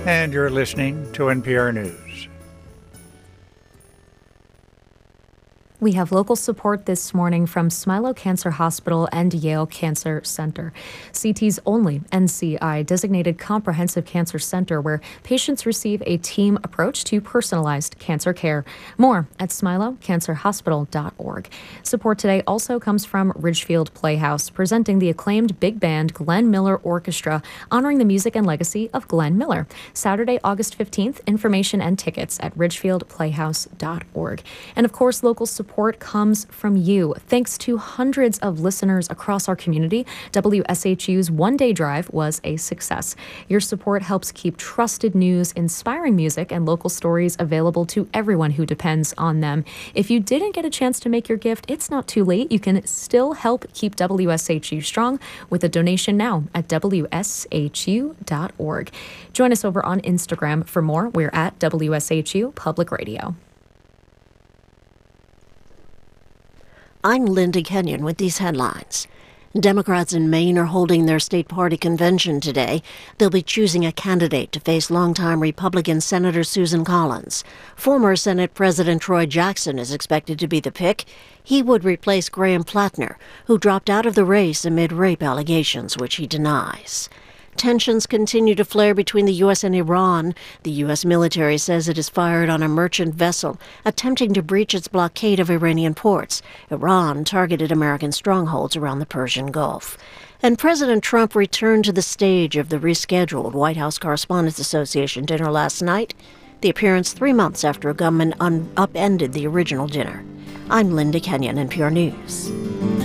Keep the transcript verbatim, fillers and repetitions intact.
and you're listening to N P R News. We have local support this morning from Smilow Cancer Hospital and Yale Cancer Center, C T's only N C I-designated comprehensive cancer center where patients receive a team approach to personalized cancer care. More at smilo cancer hospital dot org. Support today also comes from Ridgefield Playhouse, presenting the acclaimed big band Glenn Miller Orchestra, honoring the music and legacy of Glenn Miller. Saturday, August fifteenth, information and tickets at ridgefield playhouse dot org. And of course, local support Support comes from you. Thanks to hundreds of listeners across our community, W S H U's one-day drive was a success. Your support helps keep trusted news, inspiring music, and local stories available to everyone who depends on them. If you didn't get a chance to make your gift, it's not too late. You can still help keep W S H U strong with a donation now at W S H U dot org. Join us over on Instagram for more. We're at W S H U Public Radio. I'm Linda Kenyon with these headlines. Democrats in Maine are holding their state party convention today. They'll be choosing a candidate to face longtime Republican Senator Susan Collins. Former Senate President Troy Jackson is expected to be the pick. He would replace Graham Plattner, who dropped out of the race amid rape allegations, which he denies. Tensions continue to flare between the U S and Iran. The U S military says it has fired on a merchant vessel attempting to breach its blockade of Iranian ports. Iran targeted American strongholds around the Persian Gulf. And President Trump returned to the stage of the rescheduled White House Correspondents Association dinner last night, the appearance three months after a gunman un- upended the original dinner. I'm Linda Kenyon, N P R News.